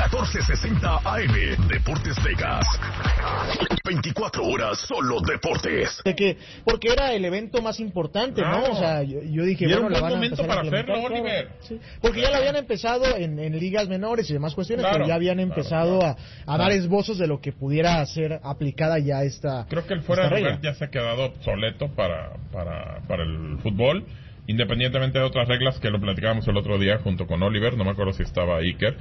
1460 AM, Deportes Vegas. 24 horas solo deportes. Porque era el evento más importante, ¿no? O sea, yo dije, bueno, la van a momento para hacerlo, Oliver. Sí, porque ya lo habían empezado en ligas menores y demás cuestiones, pero ya habían empezado a dar esbozos de lo que pudiera ser aplicada ya esta. Creo que el fuera de lugar ya se ha quedado obsoleto para el fútbol, independientemente de otras reglas que lo platicábamos el otro día junto con Oliver, no me acuerdo si estaba Iker,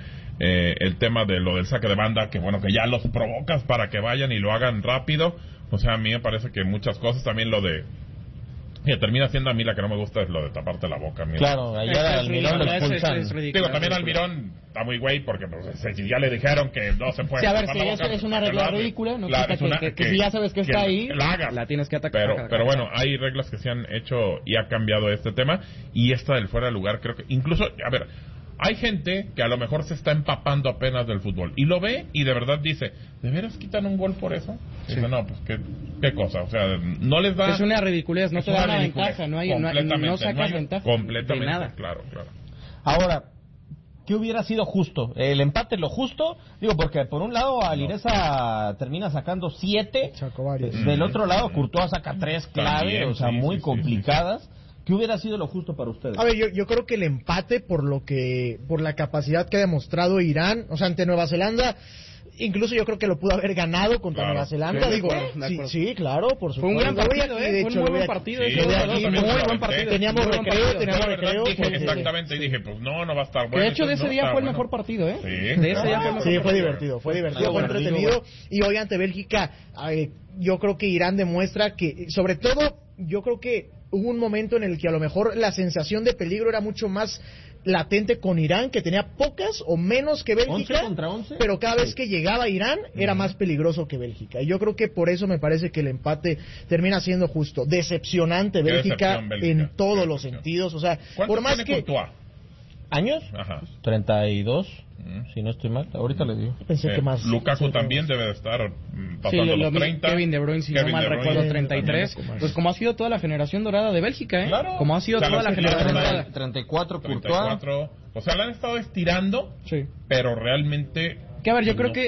el tema de lo del saque de banda, que bueno, que ya los provocas para que vayan y lo hagan rápido. O sea, a mí me parece que muchas cosas, también lo de que termina siendo, a mí la que no me gusta es lo de taparte la boca. Mira. Claro, allá Almirón lo expulsan. Digo, también Almirón está muy güey porque pues, si ya le dijeron que no se puede. Sí, a ver, si es una regla ridícula, no quita que si ya sabes que está ahí, la tienes que atacar. Pero bueno, hay reglas que se han hecho y ha cambiado este tema, y esta del fuera de lugar creo que incluso, a ver, hay gente que a lo mejor se está empapando apenas del fútbol y lo ve y de verdad dice, ¿de veras quitan un gol por eso? Sí. Dice, no, pues qué cosa, o sea, no les da... Es una ridiculez, no te da una ventaja, no sacas ventaja completamente, de nada. Claro. Ahora, ¿qué hubiera sido justo? ¿El empate lo justo? Digo, porque por un lado Alireza termina sacando 7, del otro lado Courtois saca 3 clave, también, o sea, muy complicadas. ¿Qué hubiera sido lo justo para ustedes? A ver, yo creo que el empate por la capacidad que ha demostrado Irán, o sea, ante Nueva Zelanda, incluso yo creo que lo pudo haber ganado contra Nueva Zelanda. Sí, claro, por supuesto. Fue un gran partido, fue un muy buen partido. Muy buen partido. Teníamos recreo. Exactamente, y dije, pues no va a estar bueno. De hecho, de ese día fue el mejor partido, ¿eh? Sí, fue divertido, fue entretenido. Y hoy ante Bélgica, yo creo que Irán demuestra que, sobre todo, yo creo que hubo un momento en el que a lo mejor la sensación de peligro era mucho más latente con Irán, que tenía pocas o menos que Bélgica, 11 contra 11. Pero cada vez que llegaba Irán era más peligroso que Bélgica. Y yo creo que por eso me parece que el empate termina siendo justo. Decepcionante Bélgica en todos los sentidos. O sea, por más que... Courtois? ¿Años? Ajá. 32, si no estoy mal. Ahorita le digo. Pensé que más. Lukaku también debe de estar pasando los 30. Kevin De Bruyne, si no mal recuerdo, 33. Pues como ha sido toda la generación dorada de Bélgica, ¿eh? Claro. Como ha sido toda la generación dorada. 34 Courtois. O sea, la han estado estirando, pero realmente... Que a ver, yo creo que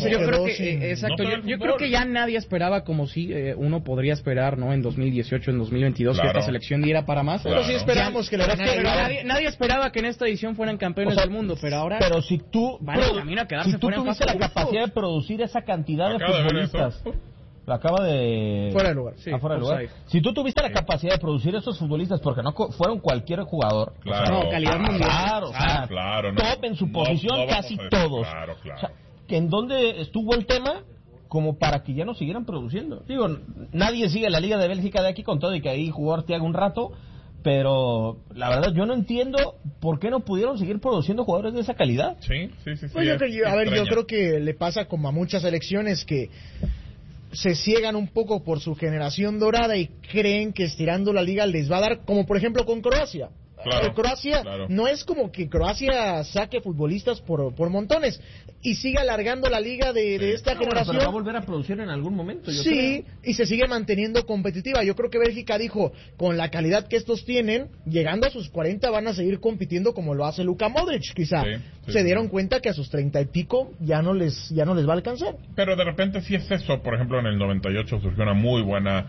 yo creo que ya nadie esperaba, como si uno podría esperar, ¿no? En 2018, en 2022, que esta selección diera para más. Pero sí esperamos que lo ganara. Nadie esperaba que en esta edición fueran campeones del mundo, pero ahora si tú tuviste la capacidad de producir esa cantidad de futbolistas, lo acaba de... Fuera de lugar. Sí, fuera de lugar. Si tú tuviste la capacidad de producir esos futbolistas, porque no fueron cualquier jugador. Claro. No, calidad mundial. Claro. Top en su posición, casi todos. Claro. O sea, que en dónde estuvo el tema como para que ya no siguieran produciendo. Digo, nadie sigue la Liga de Bélgica de aquí, con todo y que ahí jugó Arteaga un rato, pero la verdad yo no entiendo por qué no pudieron seguir produciendo jugadores de esa calidad. Sí. Pues yo creo que le pasa como a muchas selecciones que se ciegan un poco por su generación dorada y creen que estirando la liga les va a dar, como por ejemplo con Croacia. Croacia no es como que Croacia saque futbolistas por montones y siga alargando la liga de esta generación. Pero va a volver a producir en algún momento, yo creo. Y se sigue manteniendo competitiva. Yo creo que Bélgica dijo, con la calidad que estos tienen, llegando a sus 40 van a seguir compitiendo como lo hace Luka Modric, quizá. Se dieron cuenta que a sus 30 y pico ya no les va a alcanzar. Pero de repente sí es eso. Por ejemplo, en el 98 surgió una muy buena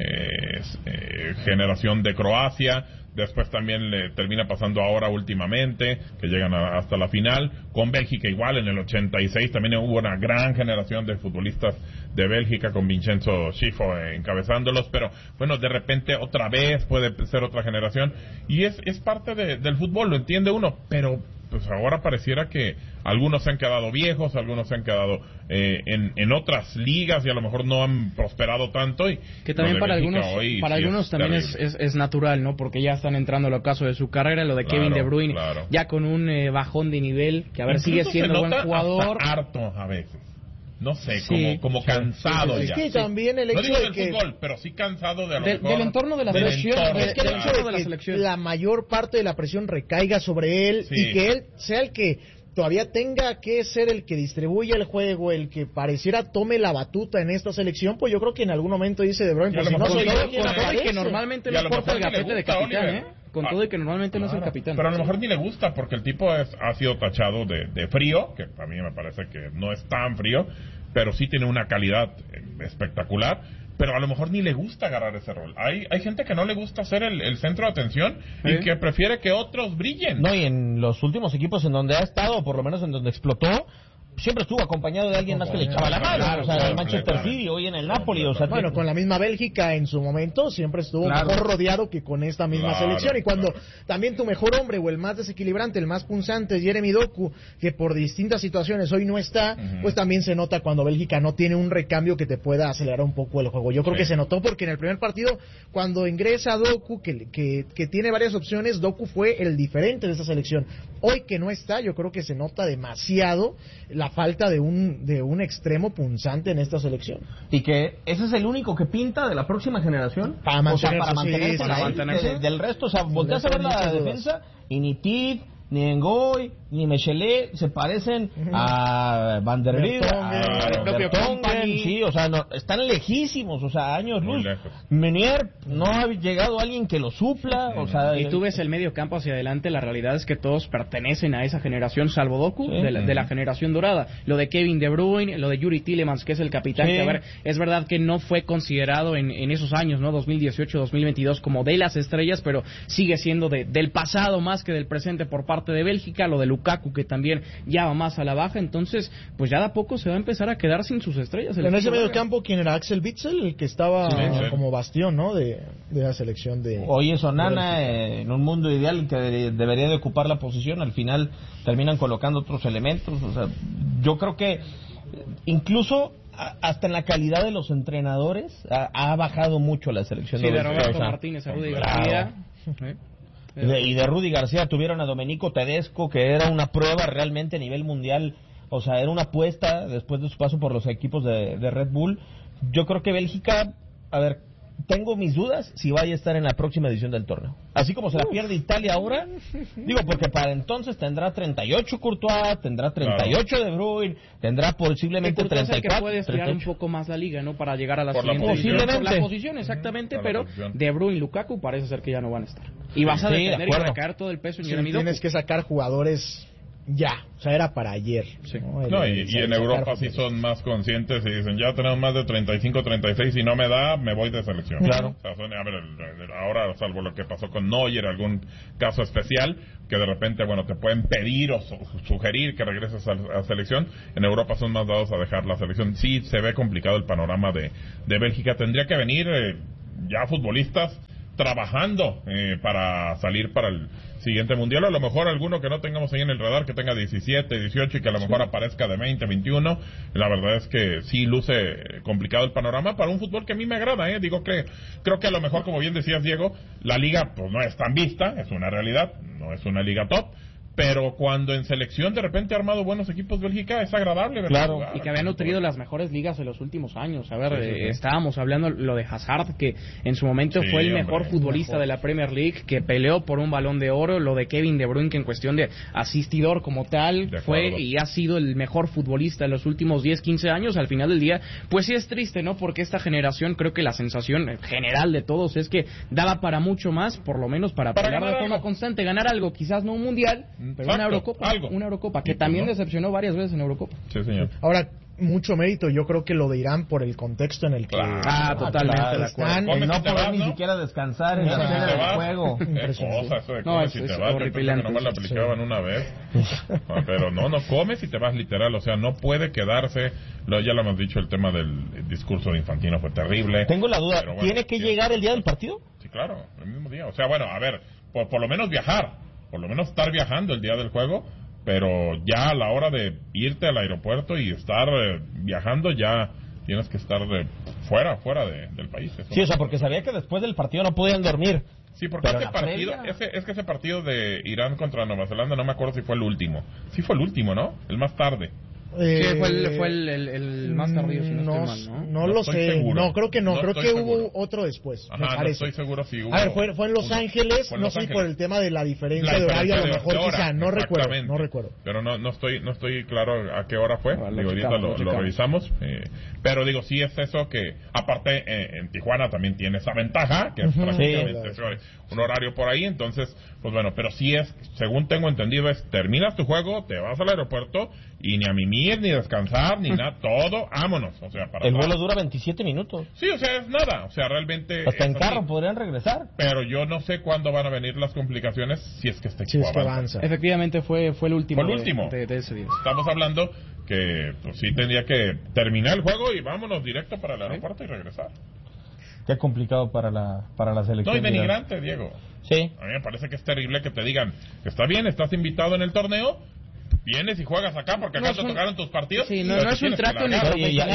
generación de Croacia. Después también le termina pasando ahora últimamente, que llegan hasta la final. Con Bélgica igual, en el 86 también hubo una gran generación de futbolistas de Bélgica con Vincenzo Schifo encabezándolos. Pero bueno, de repente otra vez puede ser otra generación. Y es parte del fútbol, lo entiende uno. Pero pues ahora pareciera que algunos se han quedado viejos, algunos se han quedado en otras ligas y a lo mejor no han prosperado tanto. Y que también para algunos también es natural, ¿no? Porque ya están entrando al ocaso de su carrera, lo de Kevin De Bruyne, ya con un bajón de nivel, que a ver, sigue siendo buen jugador. Harto a veces. No sé, como cansado ya. Sí, también el hecho no digo de del que fútbol, pero sí cansado del entorno de la selección. Es que el hecho de que la mayor parte de la presión recaiga sobre él y que él sea el que todavía tenga que ser el que distribuya el juego, el que pareciera tome la batuta en esta selección, pues yo creo que en algún momento dice De Bruyne, pues si no soy yo, que normalmente no porta el gafete de capitán, con todo y que normalmente no es el capitán. Pero a lo mejor ni le gusta, porque el tipo ha sido tachado de frío, que a mí me parece que no es tan frío, pero sí tiene una calidad espectacular, pero a lo mejor ni le gusta agarrar ese rol. Hay gente que no le gusta ser el centro de atención y que prefiere que otros brillen. No, y en los últimos equipos en donde ha estado, por lo menos en donde explotó, siempre estuvo acompañado de alguien más que le echaba la mano. Claro, o sea, el Manchester City, hoy en el Napoli. O sea, bueno, con la misma Bélgica en su momento siempre estuvo mejor rodeado que con esta misma selección. Y cuando también tu mejor hombre o el más desequilibrante, el más punzante, Jeremy Doku, que por distintas situaciones hoy no está, pues también se nota cuando Bélgica no tiene un recambio que te pueda acelerar un poco el juego. Yo creo que se notó porque en el primer partido, cuando ingresa Doku, que tiene varias opciones, Doku fue el diferente de esa selección. Hoy que no está, yo creo que se nota demasiado la falta de un extremo punzante en esta selección. Y que ese es el único que pinta de la próxima generación. Para mantenerse. Del resto, o sea, volteas a ver la defensa y ni Tid, ni Ngoy, ni Mechelet se parecen a Van der Leeuwen, el propio Company. Sí, o sea, no, están lejísimos, o sea, años luz. Menier, no ha llegado alguien que lo supla, o sea... Y tú ves el medio campo hacia adelante, la realidad es que todos pertenecen a esa generación, salvo Doku, de la generación dorada. Lo de Kevin De Bruyne, lo de Yuri Tielemans, que es el capitán, que a ver, es verdad que no fue considerado en esos años, ¿no? 2018, 2022, como de las estrellas, pero sigue siendo del pasado más que del presente por parte de Bélgica. Lo de Lukaku, que también ya va más a la baja, entonces pues ya de a poco se va a empezar a quedar sin sus estrellas. En ese medio campo, ¿quién era? Axel Witsel, el que estaba como bastión, ¿no? De la selección de... Oye, Onana, en un mundo ideal que debería de ocupar la posición, al final terminan colocando otros elementos. O sea, yo creo que incluso hasta en la calidad de los entrenadores ha bajado mucho la selección de Roberto Martínez a Rudy García. Y de Rudy García tuvieron a Domenico Tedesco, que era una prueba realmente a nivel mundial. O sea, era una apuesta después de su paso por los equipos de Red Bull. Yo creo que Bélgica, a ver, tengo mis dudas si vaya a estar en la próxima edición del torneo. Así como se la pierde Italia ahora, digo, porque para entonces tendrá 38 Courtois, tendrá 38 De Bruyne, tendrá posiblemente 34. Que puede estirar un poco más la liga, ¿no? Para llegar a la siguiente edición. Por la posición, exactamente, pero De Bruyne y Lukaku parece ser que ya no van a estar. Y vas a depender y van a caer todo el peso en Jeremy Doku. Tienes que sacar jugadores ya, o sea, era para ayer. Sí. Y en Europa sí son más conscientes y dicen, ya tenemos más de 35, 36, y no me da, me voy de selección. Claro. O sea, ahora, salvo lo que pasó con Neuer, algún caso especial, que de repente, bueno, te pueden pedir o sugerir que regreses a selección, en Europa son más dados a dejar la selección. Sí, se ve complicado el panorama de Bélgica. Tendría que venir ya futbolistas trabajando para salir para el siguiente mundial, a lo mejor alguno que no tengamos ahí en el radar, que tenga 17, 18 y que a lo mejor aparezca de 20, 21. La verdad es que sí luce complicado el panorama para un fútbol que a mí me agrada, digo que creo que a lo mejor, como bien decías, Diego, la liga pues no es tan vista, es una realidad, no es una liga top, pero cuando en selección de repente ha armado buenos equipos Bélgica, es agradable ver. Claro, y que había nutrido las mejores ligas en los últimos años. A ver, estábamos hablando lo de Hazard, que en su momento fue el mejor futbolista de la Premier League, que peleó por un Balón de Oro. Lo de Kevin De Bruyne, que en cuestión de asistidor como tal fue y ha sido el mejor futbolista en los últimos 10, 15 años. Al final del día, pues sí es triste, ¿no? Porque esta generación, creo que la sensación general de todos es que daba para mucho más, por lo menos para pelear de forma constante, ganar algo, quizás no un mundial, pero una Eurocopa, que también decepcionó varias veces en Eurocopa. Sí, señor. Ahora, mucho mérito, yo creo que lo de Irán por el contexto en el que totalmente de acuerdo. No poder ni siquiera descansar en la sede del juego. Eso de comes si te vas, yo pensé que nomás la aplicaban una vez. Pero no comes y te vas literal, o sea, no puede quedarse. Ya lo hemos dicho, el tema del discurso de Infantino fue terrible. Tengo la duda, ¿tiene que llegar el día del partido? Sí, claro, el mismo día. O sea, bueno, a ver, por lo menos viajar, por lo menos estar viajando el día del juego, pero ya a la hora de irte al aeropuerto y estar viajando, ya tienes que estar fuera del país. Sí, o sea, porque sabía que después del partido no podían dormir. Sí, porque ese partido de Irán contra Nueva Zelanda, no me acuerdo si fue el último. Sí fue el último, ¿no? El más tarde. Sí, fue el más tardío, si no estoy mal, ¿no? No lo sé, seguro. No, creo que no, creo que seguro. Hubo otro después, Ajá, me parece. No estoy seguro si hubo. A ver, fue en Los Ángeles, no sé si por el tema de la diferencia de horario, a lo mejor quizá, no recuerdo. Pero no estoy claro a qué hora fue, digo, ahorita lo revisamos, pero digo, sí es eso que, aparte, en Tijuana también tiene esa ventaja, que es prácticamente un horario por ahí, entonces, pues bueno, pero sí es, según tengo entendido, es terminas tu juego, te vas al aeropuerto y ni a mimir, ni descansar, ni nada, todo, vámonos. O sea, el vuelo dura 27 minutos. Sí, o sea, es nada, o sea, realmente... Hasta en carro podrían regresar. Pero yo no sé cuándo van a venir las complicaciones si es que este equipo avanza. Efectivamente fue el último. Fue el último. De ese día. Estamos hablando que pues, sí tendría que terminar el juego y vámonos directo para el aeropuerto y regresar. Qué complicado para la selección. No, y denigrante, Diego. Sí. A mí me parece que es terrible que te digan, está bien, estás invitado en el torneo, vienes y juegas acá porque acá te tocaron tus partidos. Sí, no es un trato ni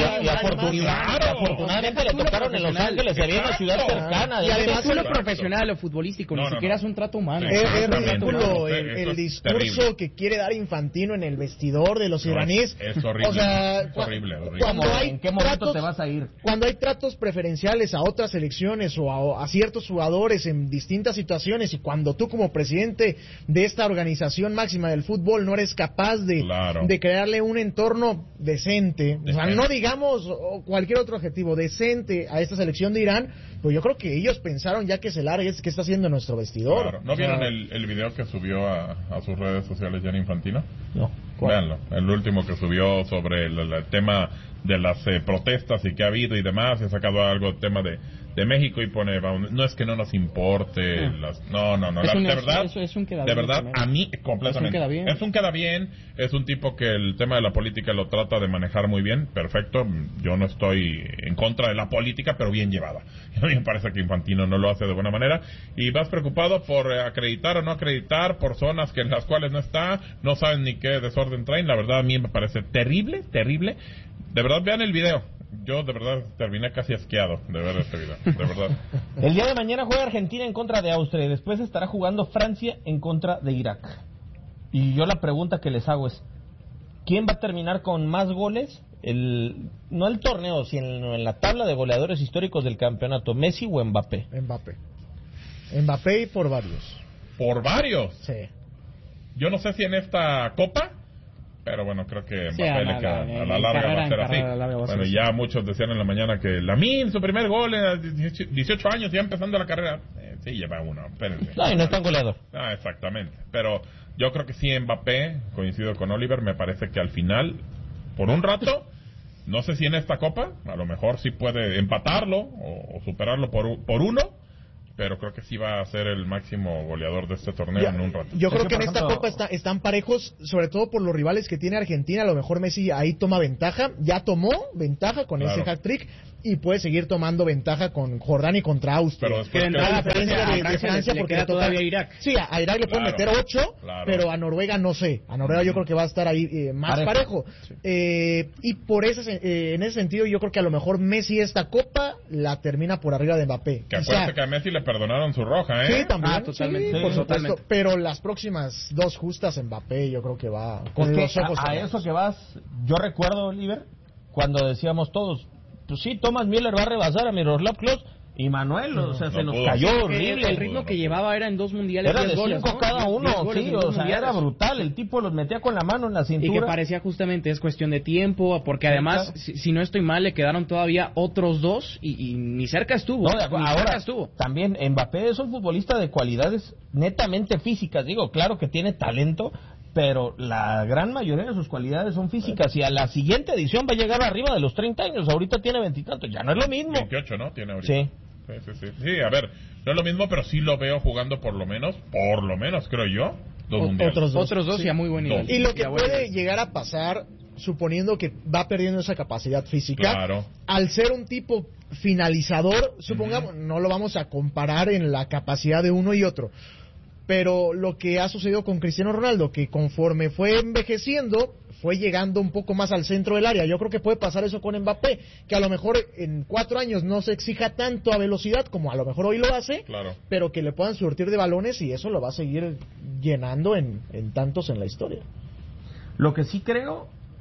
afortunadamente le tocaron en Los Ángeles, se había una ciudad cercana. Y además es lo profesional, lo futbolístico, ni siquiera es un trato humano. Es ridículo el discurso que quiere dar Infantino en el vestidor de los iraníes. Es horrible. O sea, es horrible. ¿En qué momento te vas a ir? Cuando hay tratos preferenciales a otras selecciones o a ciertos jugadores en distintas situaciones, y cuando tú como presidente de esta organización máxima del fútbol no eres capaz de crearle un entorno decente, o sea, no digamos cualquier otro adjetivo, decente a esta selección de Irán, pues yo creo que ellos pensaron ya que se largue, ¿qué está haciendo nuestro vestidor? Claro. ¿No vieron el video que subió a sus redes sociales Gianni Infantino? No. Véanlo, el último que subió sobre el tema de las protestas y que ha habido y demás, he sacado algo tema de México y pone, no es que no nos importe, no, de verdad, a mí completamente, es un queda bien, es un tipo que el tema de la política lo trata de manejar muy bien, perfecto, yo no estoy en contra de la política, pero bien llevada, a mí me parece que Infantino no lo hace de buena manera, y vas preocupado por acreditar o no acreditar, por zonas que en las cuales no está, no saben ni qué desorden traen, la verdad a mí me parece terrible, de verdad vean el video. Yo de verdad terminé casi asqueado de ver este video, de verdad. El día de mañana juega Argentina en contra de Austria y después estará jugando Francia en contra de Irak. Y yo la pregunta que les hago es, ¿quién va a terminar con más goles? No el torneo, sino en la tabla de goleadores históricos del campeonato, ¿Messi o Mbappé? Mbappé y por varios. ¿Por varios? Sí. Yo no sé si en esta Copa... Pero bueno, creo que Mbappé le queda, a la larga va a ser así. Bueno, ya muchos decían en la mañana que Lamine, su primer gol en 18 años, ya empezando la carrera. Sí, lleva uno, espérense. No, y no es tan goleador. Exactamente. Pero yo creo que sí, Mbappé, coincido con Oliver, me parece que al final, por un rato, no sé si en esta Copa, a lo mejor sí puede empatarlo o superarlo por uno. Pero creo que sí va a ser el máximo goleador de este torneo en un rato. Yo creo que en esta Copa están parejos, sobre todo por los rivales que tiene Argentina. A lo mejor Messi ahí toma ventaja. Ya tomó ventaja con ese hat-trick y puede seguir tomando ventaja con Jordania y contra Austria. Pero después la diferencia de Francia porque queda todavía Irak. Sí, a Irak le pueden meter 8, pero a Noruega no sé. A Noruega yo creo que va a estar ahí más parejo. Sí. Y por en ese sentido yo creo que a lo mejor Messi esta Copa la termina por arriba de Mbappé. Que acuérdate que a Messi le perdonaron su roja, ¿eh? Sí, también. Totalmente. Sí, por supuesto. Pero las próximas 2 justas Mbappé yo creo que va con los ojos. A eso que vas, yo recuerdo, Oliver, cuando decíamos todos, pues sí, Thomas Müller va a rebasar a Miroslav Klose y Manuel, se nos cayó horrible. El ritmo que llevaba era en 2 mundiales, era 10 de 5 cada uno, sí, o sea, era mundiales. Brutal, el tipo los metía con la mano en la cintura. Y que parecía justamente, es cuestión de tiempo, porque además, si no estoy mal, le quedaron todavía otros 2 y ni cerca estuvo. Ahora estuvo. También Mbappé es un futbolista de cualidades netamente físicas, digo, claro que tiene talento, pero la gran mayoría de sus cualidades son físicas y a la siguiente edición va a llegar arriba de los 30 años, ahorita tiene 20 y tantos, ya no es lo mismo. 28, ¿no? Tiene ahorita. Sí. Sí, a ver, no es lo mismo, pero sí lo veo jugando por lo menos creo yo, 2 mundiales. Otros dos y a muy buen nivel. Y lo que puede llegar a pasar, suponiendo que va perdiendo esa capacidad física, al ser un tipo finalizador, supongamos, no lo vamos a comparar en la capacidad de uno y otro, pero lo que ha sucedido con Cristiano Ronaldo, que conforme fue envejeciendo, fue llegando un poco más al centro del área. Yo creo que puede pasar eso con Mbappé, que a lo mejor en 4 años no se exija tanto a velocidad como a lo mejor hoy lo hace, pero que le puedan surtir de balones y eso lo va a seguir llenando en tantos en la historia. Lo que sí creo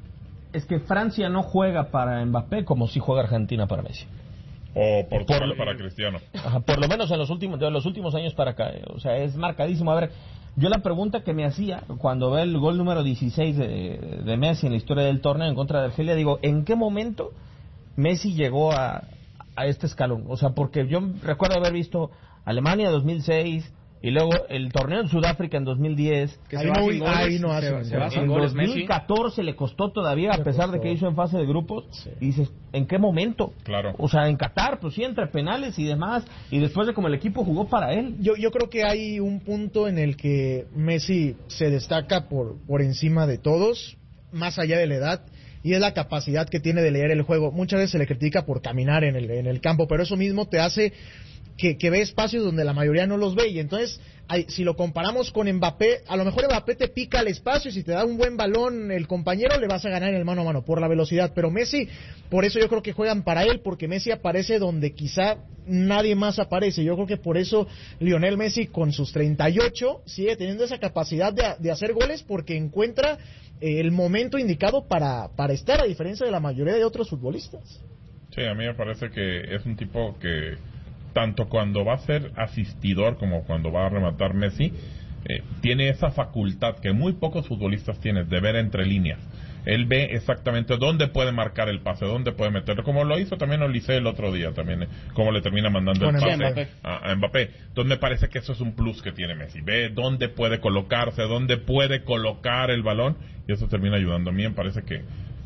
es que Francia no juega para Mbappé como si juega Argentina para Messi. O Portugal para Cristiano. Ajá, por lo menos en los últimos años para acá. O sea, es marcadísimo. A ver, yo la pregunta que me hacía cuando ve el gol número 16 de Messi en la historia del torneo en contra de Argelia, digo, ¿en qué momento Messi llegó a este escalón? O sea, porque yo recuerdo haber visto Alemania 2006 y luego el torneo en Sudáfrica en 2010. Que ahí no hace. En 2014 le costó todavía, a pesar de que hizo en fase de grupos. Sí. Y dices, ¿en qué momento? Claro. O sea, en Qatar, pues sí, entre penales y demás. Y después de como el equipo jugó para él. Yo creo que hay un punto en el que Messi se destaca por encima de todos, más allá de la edad. Y es la capacidad que tiene de leer el juego. Muchas veces se le critica por caminar en el campo, pero eso mismo te hace que ve espacios donde la mayoría no los ve. Y entonces, si lo comparamos con Mbappé, a lo mejor Mbappé te pica el espacio y si te da un buen balón el compañero, le vas a ganar en el mano a mano por la velocidad. Pero Messi, por eso yo creo que juegan para él, porque Messi aparece donde quizá nadie más aparece. Yo creo que por eso Lionel Messi, con sus 38, sigue teniendo esa capacidad de hacer goles, porque encuentra el momento indicado para estar, a diferencia de la mayoría de otros futbolistas. Sí, a mí me parece que es un tipo que tanto cuando va a ser asistidor como cuando va a rematar Messi, tiene esa facultad que muy pocos futbolistas tienen de ver entre líneas. Él ve exactamente dónde puede marcar el pase, dónde puede meterlo, como lo hizo también Olise el otro día, también como le termina mandando el pase a Mbappé. Entonces me parece que eso es un plus que tiene Messi. Ve dónde puede colocarse, dónde puede colocar el balón, y eso termina ayudando. A mí me parece que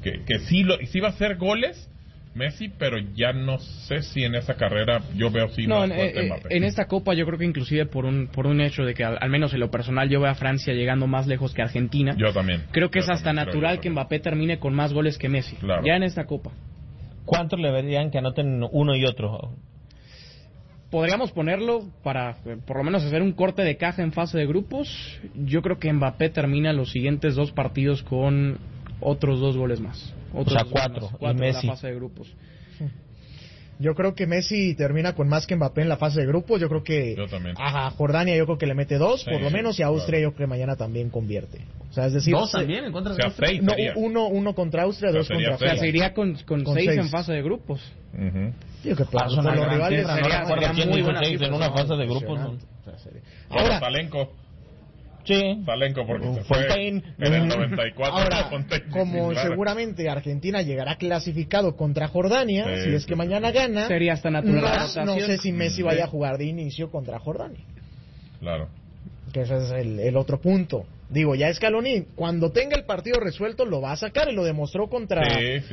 sí va a hacer goles Messi, pero ya no sé si en esa carrera yo veo más fuerte Mbappé. En esta Copa yo creo que inclusive por un hecho de que al menos en lo personal yo veo a Francia llegando más lejos que Argentina. Yo también. Creo que es hasta natural que Mbappé termine con más goles que Messi, claro, ya en esta Copa. ¿Cuántos le verían que anoten uno y otro? Podríamos ponerlo para por lo menos hacer un corte de caja en fase de grupos. Yo creo que Mbappé termina los siguientes 2 partidos con otros 2 goles más. Otros 4 y Messi en la fase de grupos. Yo creo que Messi termina con más que Mbappé en la fase de grupos. Yo creo que a Jordania yo creo que le mete 2 por lo menos, y a Austria yo creo que mañana también convierte. O sea, es decir, 2 también en contra de Austria. No, uno contra Austria, 2 contra Austria. O sea, se iría con 6 en fase de grupos. Digo que para los rivales sería muy buena cifra en una fase de grupos. Ahora Talenco. Sí. Talenco, porque se fue en el 94. Ahora, como seguramente Argentina llegará clasificado contra Jordania, si es que mañana gana, sería hasta natural. No sé si Messi vaya a jugar de inicio contra Jordania. Claro. Que ese es el otro punto. Digo, ya Scaloni, cuando tenga el partido resuelto, lo va a sacar, y lo demostró contra el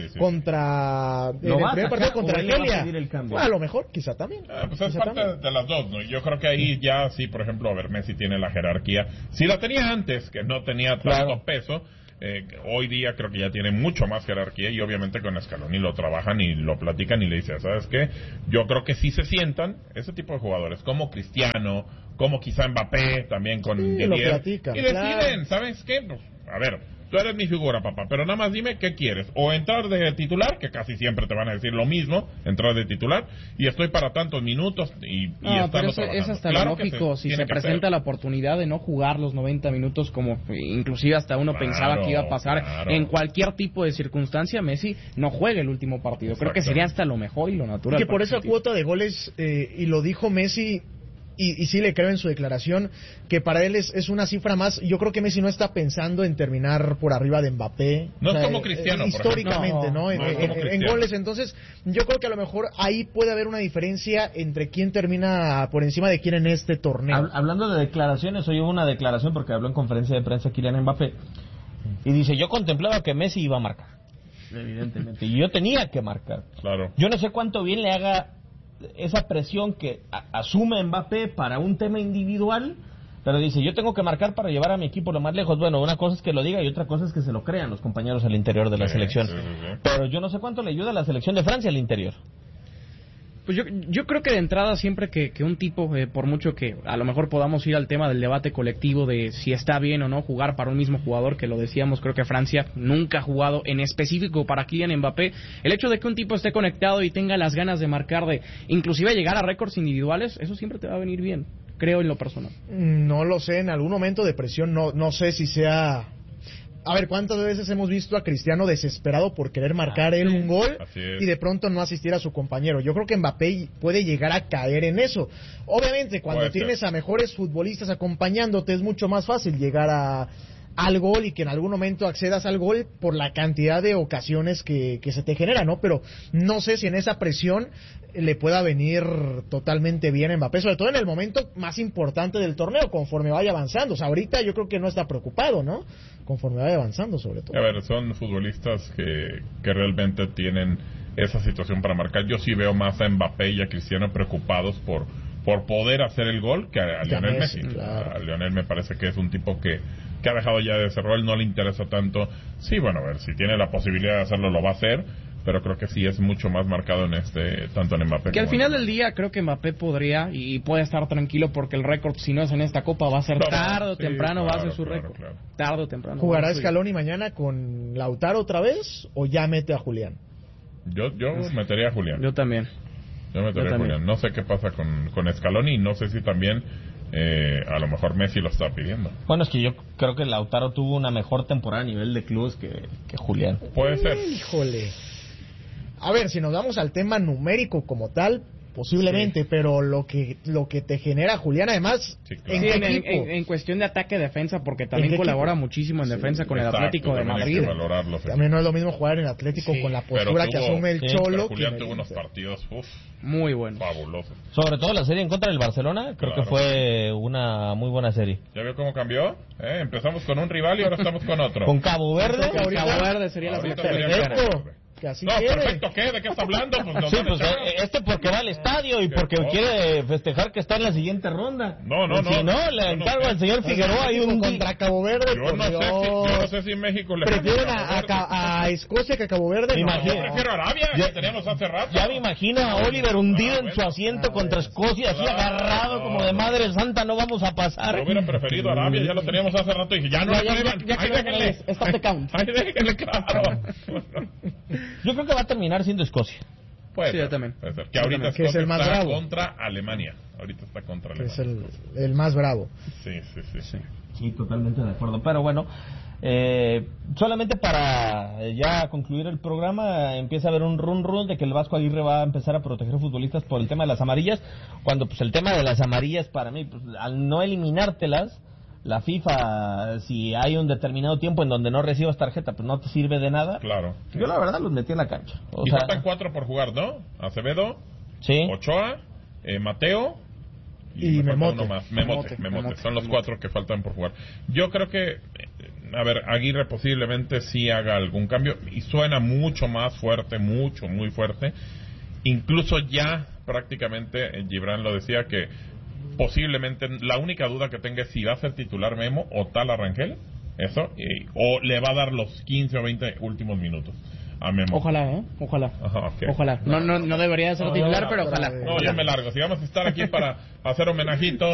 primer partido contra Argelia. A lo mejor, quizá también. Pues es parte de las dos, ¿no? Yo creo que ahí ya sí, por ejemplo, a ver, Messi tiene la jerarquía. Si la tenía antes, que no tenía tanto peso, hoy día creo que ya tiene mucho más jerarquía, y obviamente con Scaloni lo trabajan y lo platican y le dicen, ¿sabes qué? Yo creo que sí se sientan ese tipo de jugadores, como Cristiano, como quizá Mbappé, también con Didier, y deciden, ¿sabes qué? Pues, a ver, tú eres mi figura, papá, pero nada más dime qué quieres. O entrar de titular, que casi siempre te van a decir lo mismo, entrar de titular, y estoy para tantos minutos y pero es hasta claro, lógico, si se presenta la oportunidad de no jugar los 90 minutos, como inclusive hasta uno pensaba que iba a pasar en cualquier tipo de circunstancia, Messi no juegue el último partido. Creo que sería hasta lo mejor y lo natural. Y que por esa cuota de goles, y lo dijo Messi, y sí le creo en su declaración, que para él es una cifra más. Yo creo que Messi no está pensando en terminar por arriba de Mbappé. No, o sea, es como Cristiano, históricamente, ¿no? En goles. Entonces, yo creo que a lo mejor ahí puede haber una diferencia entre quién termina por encima de quién en este torneo. Hablando de declaraciones, hoy hubo una declaración, porque habló en conferencia de prensa Kylian Mbappé, y dice, yo contemplaba que Messi iba a marcar, evidentemente, y yo tenía que marcar. Claro. Yo no sé cuánto bien le haga esa presión que asume Mbappé para un tema individual, pero dice, yo tengo que marcar para llevar a mi equipo lo más lejos. Bueno, una cosa es que lo diga y otra cosa es que se lo crean los compañeros al interior de la selección. Pero yo no sé cuánto le ayuda a la selección de Francia al interior. Pues yo creo que de entrada, siempre que un tipo, por mucho que a lo mejor podamos ir al tema del debate colectivo de si está bien o no jugar para un mismo jugador, que lo decíamos, creo que Francia nunca ha jugado en específico para Kylian Mbappé. El hecho de que un tipo esté conectado y tenga las ganas de marcar, de inclusive llegar a récords individuales, eso siempre te va a venir bien, creo, en lo personal. No lo sé, en algún momento de presión, no sé si sea A ver, ¿cuántas veces hemos visto a Cristiano desesperado por querer marcar él un gol y de pronto no asistir a su compañero? Yo creo que Mbappé puede llegar a caer en eso. Obviamente, cuando tienes a mejores futbolistas acompañándote, es mucho más fácil llegar al gol y que en algún momento accedas al gol por la cantidad de ocasiones que se te genera, ¿no? Pero no sé si en esa presión le pueda venir totalmente bien a Mbappé, sobre todo en el momento más importante del torneo, conforme vaya avanzando. O sea, ahorita yo creo que no está preocupado, ¿no? Conforme vaya avanzando, sobre todo. A ver, son futbolistas que realmente tienen esa situación para marcar. Yo sí veo más a Mbappé y a Cristiano preocupados por poder hacer el gol que a Lionel Messi. Claro. A Lionel me parece que es un tipo que ha dejado ya de ese rol, no le interesa tanto. Sí, bueno, a ver, si tiene la posibilidad de hacerlo, lo va a hacer, pero creo que sí es mucho más marcado en tanto en Mbappé. Que al final del día creo que Mbappé podría y puede estar tranquilo porque el récord, si no es en esta Copa, va a ser tarde o temprano, va a ser su récord. Claro. Tarde o temprano. ¿Jugará Scaloni mañana con Lautaro otra vez o ya mete a Julián? Yo metería a Julián. Yo también. Yo metería a Julián. No sé qué pasa con Scaloni y no sé si también a lo mejor Messi lo está pidiendo. Bueno, es que yo creo que Lautaro tuvo una mejor temporada a nivel de clubes que Julián. Puede ser. Híjole. A ver, si nos vamos al tema numérico como tal, posiblemente, pero lo que te genera Julián, además, en cuestión de ataque-defensa, porque también colabora muchísimo en defensa con el Atlético de Madrid. También no es lo mismo jugar en Atlético con la postura que asume el Cholo. Julián tuvo unos partidos muy buenos, fabulosos. Sobre todo la serie en contra del Barcelona, creo que fue una muy buena serie. ¿Ya vio cómo cambió? Empezamos con un rival y ahora estamos con otro. Con Cabo Verde. Cabo Verde sería la selección. Perfecto, ¿qué? ¿De qué está hablando? Pues sí, pues porque va al estadio y porque quiere festejar que está en la siguiente ronda. No. Si no, le encargo al señor Figueroa hay un contra Cabo Verde. Yo no sé si México le prefieren a Escocia que a Cabo Verde. Yo prefiero a Arabia, ya teníamos hace rato. Ya me imagino a Oliver hundido en su asiento contra Escocia, así agarrado como de Madre Santa, no vamos a pasar. Yo hubiera preferido a Arabia, ya lo teníamos hace rato y dije, ya no lo prueban. Ahí déjenle. Stop the count. Ahí déjenle, claro. Yo creo que va a terminar siendo Escocia. Puede ser, yo también. Puede ser. Que ahorita que es el más bravo contra Alemania. Ahorita está contra Alemania. Es el más bravo. Sí, totalmente de acuerdo. Pero bueno, solamente para ya concluir el programa, empieza a haber un run de que el Vasco Aguirre va a empezar a proteger futbolistas por el tema de las amarillas, cuando pues el tema de las amarillas para mí, pues, al no eliminártelas, la FIFA, si hay un determinado tiempo en donde no recibas tarjeta, pues no te sirve de nada. Claro. Yo la verdad los metí en la cancha. Y faltan 4 por jugar, ¿no? Acevedo, Ochoa, Mateo y Memote. Memote. Son los 4 que faltan por jugar. Yo creo que, a ver, Aguirre posiblemente sí haga algún cambio y suena mucho más fuerte, muy fuerte. Incluso ya prácticamente Gibran lo decía que posiblemente la única duda que tenga es si va a ser titular Memo o tal Rangel, eso, o le va a dar los 15 o 20 últimos minutos a Memo. Ojalá, ojalá. Ajá, okay. Ojalá. No debería ser titular, pero ojalá. No, ya me largo. Si vamos a estar aquí para hacer homenajitos